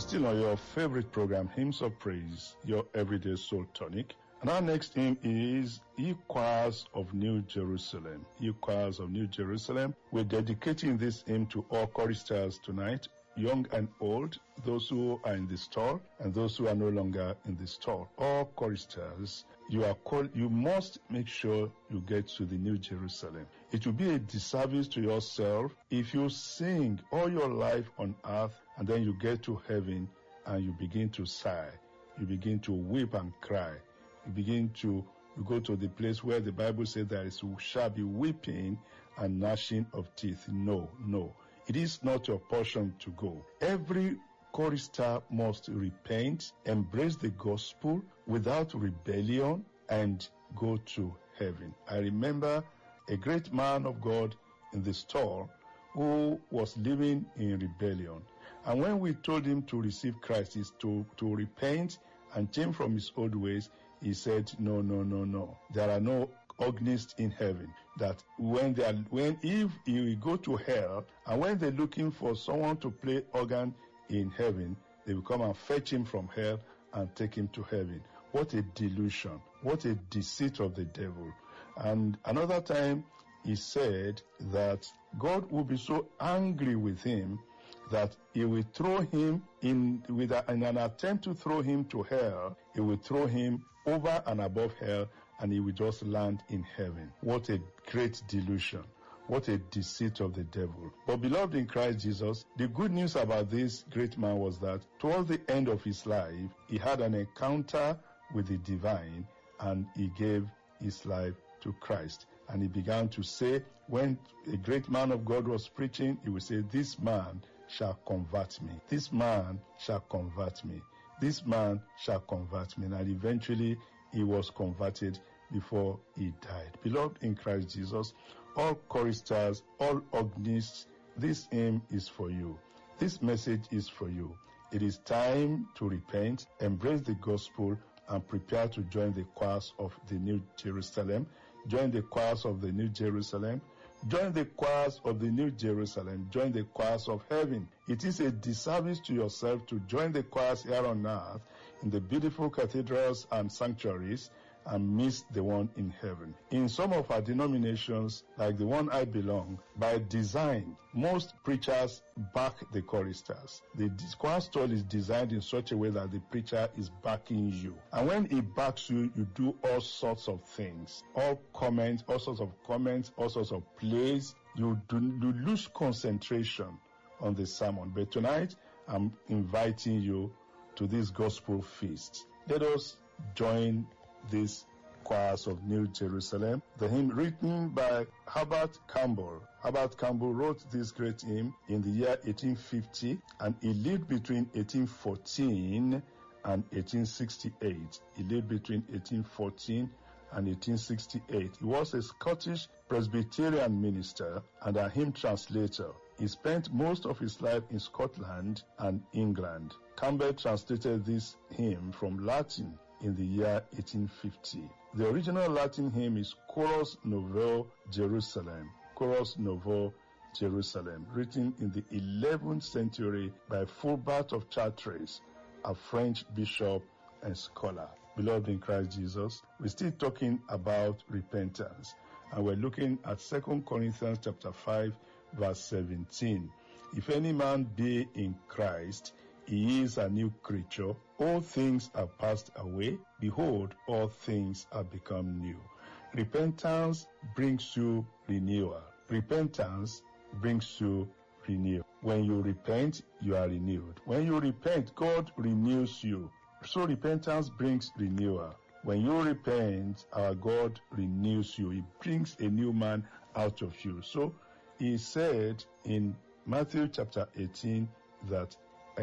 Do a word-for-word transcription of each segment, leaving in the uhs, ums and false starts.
Still on your favorite program, Hymns of Praise, your everyday soul tonic. And our next hymn is Ye Choirs of New Jerusalem. Ye Choirs of New Jerusalem. We're dedicating this hymn to all choristers tonight, young and old, those who are in the stall and those who are no longer in the stall. All choristers, you are called, you must make sure you get to the New Jerusalem. It will be a disservice to yourself if you sing all your life on earth and then you get to heaven and you begin to sigh. You begin to weep and cry. You begin to you go to the place where the Bible says there is, shall be weeping and gnashing of teeth. No, no. It is not your portion to go. Every chorister must repent, embrace the gospel without rebellion, and go to heaven. I remember a great man of God in the stall who was living in rebellion. And when we told him to receive Christ, is to, to repent and change from his old ways, he said, no, no, no, no. There are no organists in heaven. That when they are, when if you go to hell, and when they're looking for someone to play organ in heaven, they will come and fetch him from hell and take him to heaven. What a delusion. What a deceit of the devil. And another time, he said that God will be so angry with him that he will throw him in, with a, in an attempt to throw him to hell, he will throw him over and above hell, and he will just land in heaven. What a great delusion. What a deceit of the devil. But beloved in Christ Jesus, the good news about this great man was that towards the end of his life, he had an encounter with the divine, and he gave his life to Christ. And he began to say, when a great man of God was preaching, he would say, this man shall convert me. This man shall convert me. This man shall convert me. And eventually he was converted before he died. Beloved in Christ Jesus, all choristers, all organists, this hymn is for you. This message is for you. It is time to repent, embrace the gospel, and prepare to join the choirs of the New Jerusalem. Join the choirs of the New Jerusalem. Join the choirs of the New Jerusalem. Join the choirs of heaven. It is a disservice to yourself to join the choirs here on earth in the beautiful cathedrals and sanctuaries and miss the one in heaven. In some of our denominations, like the one I belong, by design, most preachers back the choristers. The choir stall is designed in such a way that the preacher is backing you. And when he backs you, you do all sorts of things. All comments, all sorts of comments, all sorts of plays. You, do, you lose concentration on the sermon. But tonight, I'm inviting you to this gospel feast. Let us join these choirs of New Jerusalem. The hymn written by Herbert Campbell. Herbert Campbell wrote this great hymn in the year eighteen fifty, and he lived between eighteen fourteen and eighteen sixty-eight. He lived between eighteen fourteen and eighteen sixty-eight. He was a Scottish Presbyterian minister and a hymn translator. He spent most of his life in Scotland and England. Campbell translated this hymn from Latin in the year eighteen fifty. The original Latin hymn is Chorus Novo Jerusalem. Chorus Novo Jerusalem, written in the eleventh century by Fulbert of Chartres, a French bishop and scholar. Beloved in Christ Jesus, we're still talking about repentance, and we're looking at Second Corinthians chapter five, verse seventeen. If any man be in Christ, he is a new creature. All things are passed away. Behold, all things are become new. Repentance brings you renewal. Repentance brings you renewal. When you repent, you are renewed. When you repent, God renews you. So repentance brings renewal. When you repent, our God renews you. He brings a new man out of you. So he said in Matthew chapter eighteen that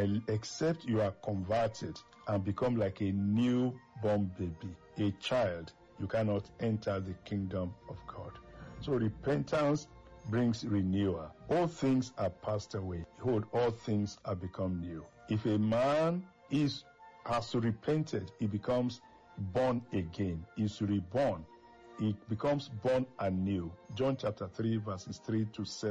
except you are converted and become like a newborn baby, a child, you cannot enter the kingdom of God. So repentance brings renewal. All things are passed away. Behold, all things are become new. If a man is has repented, he becomes born again. He is reborn. He becomes born anew. John chapter three, verses three to seven.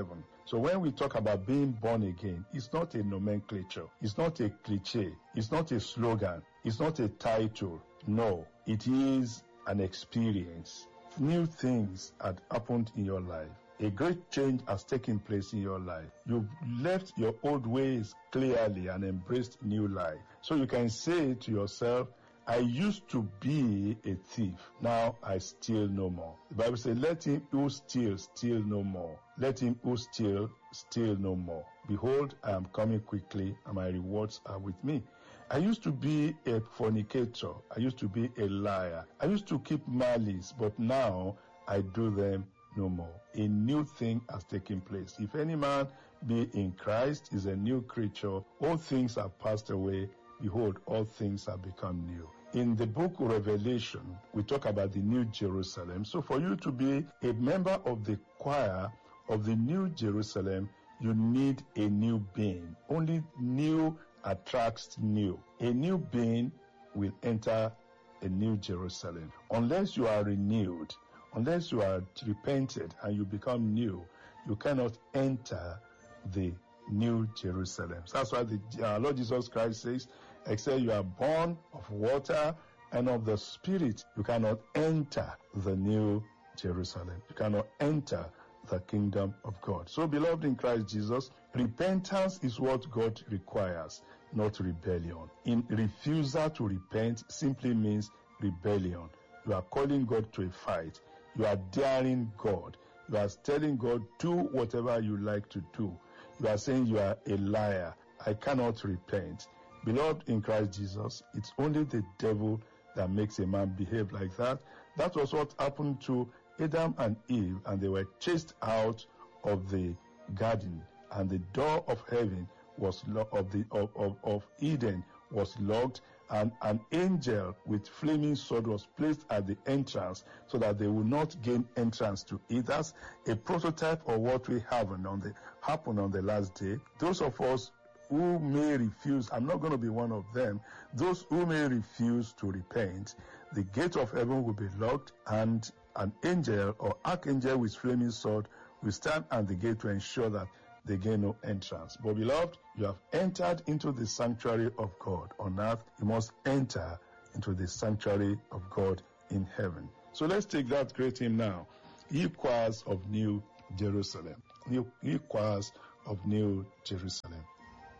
So when we talk about being born again, it's not a nomenclature. It's not a cliche. It's not a slogan. It's not a title. No, it is an experience. New things had happened in your life. A great change has taken place in your life. You've left your old ways clearly and embraced new life. So you can say to yourself, I used to be a thief. Now I steal no more. The Bible says, let him who steals, steal no more. Let him who steals, steal no more. Behold, I am coming quickly, and my rewards are with me. I used to be a fornicator. I used to be a liar. I used to keep malice, but now I do them no more. A new thing has taken place. If any man be in Christ, is a new creature. All things have passed away. Behold, all things have become new. In the book of Revelation, we talk about the New Jerusalem. So for you to be a member of the choir of the New Jerusalem, you need a new being. Only new attracts new. A new being will enter a New Jerusalem. Unless you are renewed, unless you are repented and you become new, you cannot enter the New Jerusalem. So that's why the uh, Lord Jesus Christ says, except you are born of water and of the Spirit, you cannot enter the New Jerusalem. You cannot enter the kingdom of God. So, beloved in Christ Jesus, repentance is what God requires, not rebellion. In refusal to repent simply means rebellion. You are calling God to a fight. You are daring God. You are telling God, do whatever you like to do. You are saying you are a liar. I cannot repent. Beloved in Christ Jesus, it's only the devil that makes a man behave like that. That was what happened to Adam and Eve, and they were chased out of the garden, and the door of heaven was lo- of the of, of, of Eden was locked, and an angel with flaming sword was placed at the entrance so that they would not gain entrance to it. That's a prototype of what will happen on the happen on the last day. Those of us who may refuse, I'm not going to be one of them, those who may refuse to repent, the gate of heaven will be locked, and an angel or archangel with flaming sword will stand at the gate to ensure that they gain no entrance. But beloved, you have entered into the sanctuary of God on earth. You must enter into the sanctuary of God in heaven. So let's take that great hymn now. Ye choirs of New Jerusalem. Ye choirs of New Jerusalem.